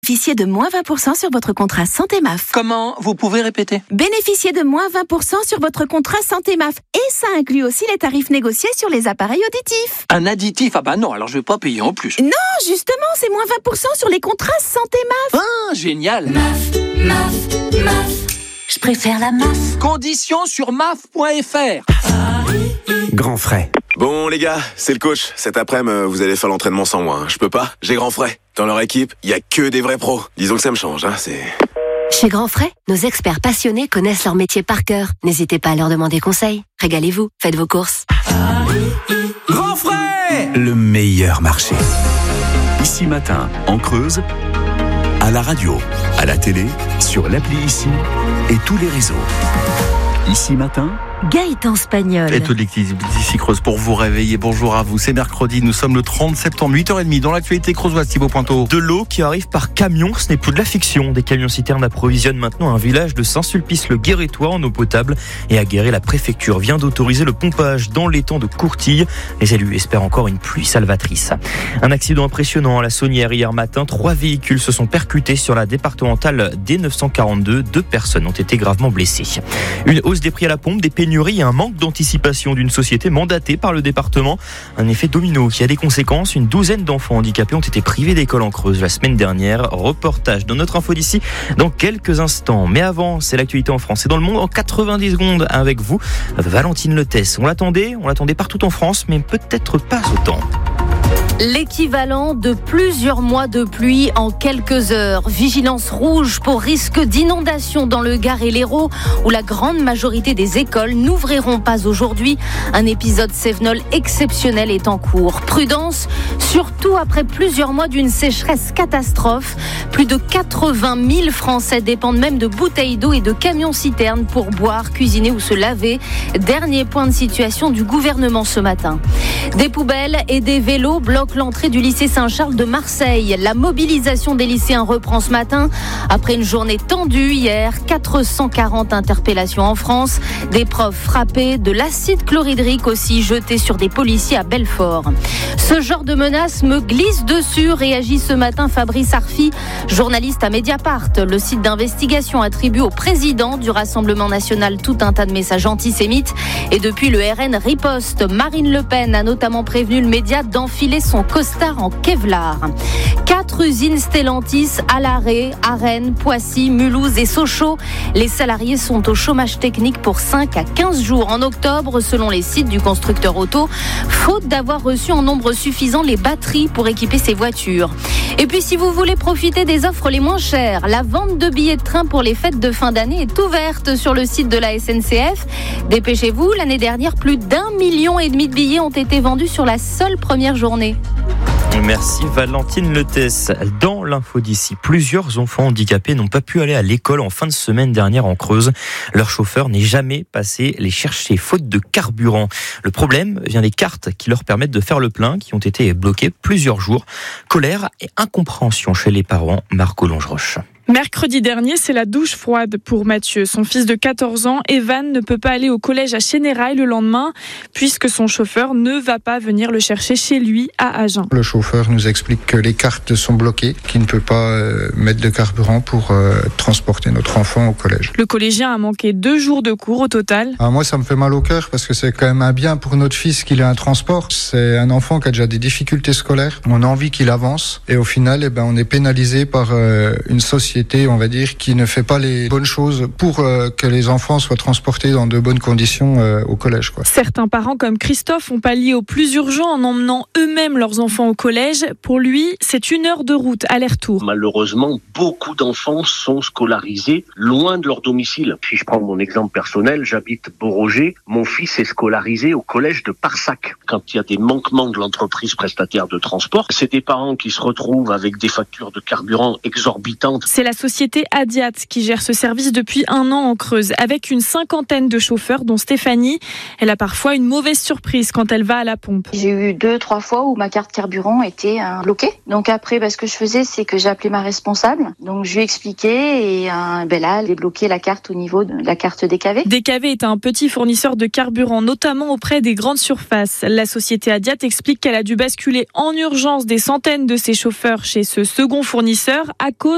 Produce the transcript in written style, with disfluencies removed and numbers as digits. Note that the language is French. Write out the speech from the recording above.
Bénéficiez de moins 20% sur votre contrat Santé MAF. Comment? Vous pouvez répéter? Bénéficiez de moins 20% sur votre contrat Santé MAF. Et ça inclut aussi les tarifs négociés sur les appareils auditifs. Un additif? Ah bah non, alors je vais pas payer en plus. Non, justement, c'est moins 20% sur les contrats Santé MAF. Ah, génial. MAF. Je préfère la MAF. Conditions sur maf.fr. Grand frais. Bon les gars, c'est le coach. Cet après-midi, vous allez faire l'entraînement sans moi. Je peux pas, j'ai Grand Frais. Dans leur équipe, il y a que des vrais pros. Disons que ça me change, c'est... Chez Grand Frais, nos experts passionnés connaissent leur métier par cœur. N'hésitez pas à leur demander conseil. Régalez-vous, faites vos courses. Grand frais, le meilleur marché. Ici Matin, en Creuse, à la radio, à la télé, sur l'appli Ici et tous les réseaux. Ici Matin, Gaëtan Spagnol. Et toute l'équipe d'ici Creuse pour vous réveiller. Bonjour à vous, c'est mercredi, nous sommes le 30 septembre, 8h30. Dans l'actualité creusoise, Thibaut Pointeau. De l'eau qui arrive par camion, ce n'est plus de la fiction. Des camions-citernes approvisionnent maintenant un village de Saint-Sulpice-le-Guérétois en eau potable. Et à Guéret, la préfecture vient d'autoriser le pompage dans l'étang de Courtille. Les élus espèrent encore une pluie salvatrice. Un accident impressionnant à la Saunière hier matin. 3 véhicules se sont percutés sur la départementale D942. 2 personnes ont été gravement blessées. Une hausse des prix à la pompe, des pénuries et un manque d'anticipation d'une société mandatée par le département. Un effet domino qui a des conséquences. Une douzaine d'enfants handicapés ont été privés d'école en Creuse la semaine dernière. Reportage dans notre info d'ici dans quelques instants. Mais avant, c'est l'actualité en France et dans le monde en 90 secondes avec vous, Valentine Letès. On l'attendait partout en France, mais peut-être pas autant. L'équivalent de plusieurs mois de pluie en quelques heures. Vigilance rouge pour risque d'inondation dans le Gard et l'Hérault, où la grande majorité des écoles n'ouvriront pas aujourd'hui. Un épisode cévenol exceptionnel est en cours. Prudence, surtout après plusieurs mois d'une sécheresse catastrophe. Plus de 80 000 Français dépendent même de bouteilles d'eau et de camions-citernes pour boire, cuisiner ou se laver. Dernier point de situation du gouvernement ce matin. Des poubelles et des vélos bloquent l'entrée du lycée Saint-Charles de Marseille. La mobilisation des lycéens reprend ce matin. Après une journée tendue hier, 440 interpellations en France. Des profs frappés, de l'acide chlorhydrique aussi jeté sur des policiers à Belfort. Ce genre de menace me glisse dessus, réagit ce matin Fabrice Arfi, journaliste à Mediapart. Le site d'investigation attribue au président du Rassemblement national tout un tas de messages antisémites. Et depuis, le RN riposte. Marine Le Pen a notamment prévenu le média d'enfiler son costard en Kevlar. 4 usines Stellantis à l'arrêt, à Rennes, Poissy, Mulhouse et Sochaux. Les salariés sont au chômage technique pour 5 à 15 jours en octobre, selon les sites du constructeur auto, faute d'avoir reçu en nombre suffisant les batteries pour équiper ses voitures. Et puis si vous voulez profiter des offres les moins chères, la vente de billets de train pour les fêtes de fin d'année est ouverte sur le site de la SNCF. Dépêchez-vous, l'année dernière, plus d'1,5 million de billets ont été vendus sur la seule première journée. Merci Valentine Letès. Dans l'info d'ici, plusieurs enfants handicapés n'ont pas pu aller à l'école en fin de semaine dernière en Creuse. Leur chauffeur n'est jamais passé les chercher faute de carburant. Le problème vient des cartes qui leur permettent de faire le plein qui ont été bloquées plusieurs jours. Colère et incompréhension chez les parents. Marco Longeroche. Mercredi dernier, c'est la douche froide pour Mathieu. Son fils de 14 ans, Evan, ne peut pas aller au collège à Chénérail le lendemain puisque son chauffeur ne va pas venir le chercher chez lui à Agen. Le chauffeur nous explique que les cartes sont bloquées, qu'il ne peut pas mettre de carburant pour transporter notre enfant au collège. Le collégien a manqué 2 jours de cours au total. Moi, ça me fait mal au cœur parce que c'est quand même un bien pour notre fils qu'il ait un transport. C'est un enfant qui a déjà des difficultés scolaires. On a envie qu'il avance et au final, on est pénalisé par une société, on va dire, qui ne fait pas les bonnes choses pour que les enfants soient transportés dans de bonnes conditions au collège. Certains parents comme Christophe ont pallié au plus urgent en emmenant eux-mêmes leurs enfants au collège. Pour lui, c'est 1 heure de route aller-retour. Malheureusement, beaucoup d'enfants sont scolarisés loin de leur domicile. Si je prends mon exemple personnel, j'habite Beauroger. Mon fils est scolarisé au collège de Parsac. Quand il y a des manquements de l'entreprise prestataire de transport, c'est des parents qui se retrouvent avec des factures de carburant exorbitantes. C'est la société Adiat qui gère ce service depuis 1 an en Creuse, avec une 50aine de chauffeurs, dont Stéphanie. Elle a parfois une mauvaise surprise quand elle va à la pompe. J'ai eu 2-3 fois où ma carte carburant était bloquée. Donc après, ce que je faisais, c'est que j'ai appelé ma responsable. Donc je lui ai expliqué et là, elle a débloqué la carte au niveau de la carte DKV. DKV est un petit fournisseur de carburant, notamment auprès des grandes surfaces. La société Adiat explique qu'elle a dû basculer en urgence des centaines de ses chauffeurs chez ce second fournisseur à cause